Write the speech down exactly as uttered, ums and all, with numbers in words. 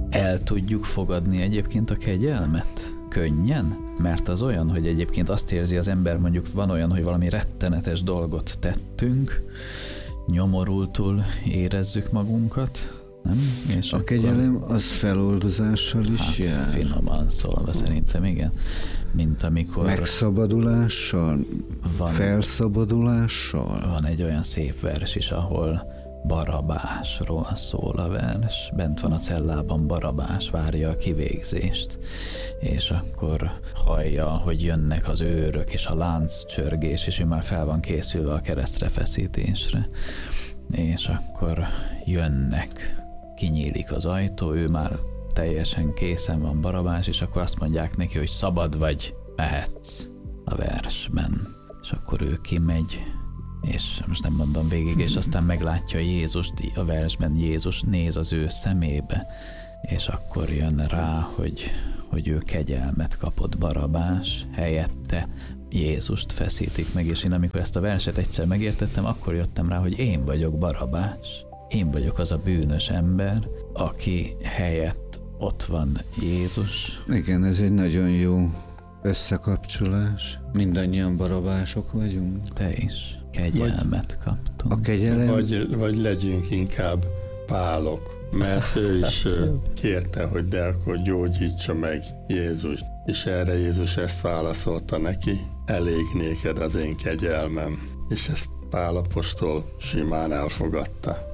El tudjuk fogadni egyébként a kegyelmet? Könnyen? Mert az olyan, hogy egyébként azt érzi az ember, mondjuk van olyan, hogy valami rettenetes dolgot tettünk, nyomorultul érezzük magunkat, nem? És a akkor, kegyelem az feloldozással is hát, jár. finoman szólva szerintem, igen. Mint amikor... Megszabadulással? Van, felszabadulással? van egy olyan szép vers is, ahol Barabásról szól a vers. Bent van a cellában Barabás, várja a kivégzést, és akkor hallja, hogy jönnek az őrök, és a lánccsörgés, és ő már fel van készülve a keresztre feszítésre. És akkor jönnek, kinyílik az ajtó, ő már teljesen készen van, Barabás, és akkor azt mondják neki, hogy szabad vagy, mehetsz a versben. És akkor ő kimegy, és most nem mondom végig, és aztán meglátja Jézust, a versben Jézus néz az ő szemébe, és akkor jön rá, hogy, hogy ő kegyelmet kapott, Barabás, helyette Jézust feszítik meg, és én amikor ezt a verset egyszer megértettem, akkor jöttem rá, hogy én vagyok Barabás. Én vagyok az a bűnös ember, aki helyett ott van Jézus. Igen, ez egy nagyon jó összekapcsolás. Mindannyian Barabások vagyunk. Te is kegyelmet kaptunk. A kegyelem... Vagy, vagy legyünk inkább Pálok, mert ő is kérte, hogy de akkor gyógyítsa meg Jézust. És erre Jézus ezt válaszolta neki, elég néked az én kegyelmem. És ezt Pál apostol simán elfogadta.